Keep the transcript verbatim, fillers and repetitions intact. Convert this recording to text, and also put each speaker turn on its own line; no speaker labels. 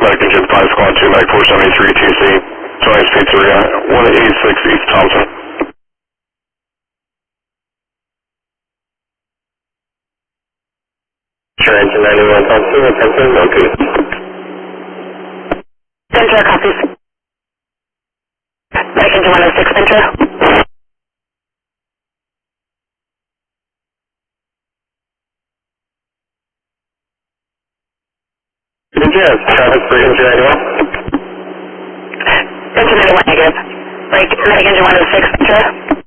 Medic Engine five Squad two, Medic four seventy-three two C, Joyce Pizzeria, one eighty-six East Thompson. Sure, Engine ninety-one Thompson, Thompson, okay.
Ventura copies. Medic Engine one oh six, Ventura.
Yes, traffic for Engine ninety-one.
Engine ninety-one negative. Medic Engine one oh six, Ventura.